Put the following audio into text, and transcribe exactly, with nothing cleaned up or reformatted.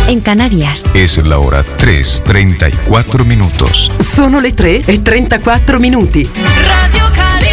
en Canarias. Es la hora tres, treinta y cuatro minutos. Sono le tre e trentaquattro minuti. Radio Cali.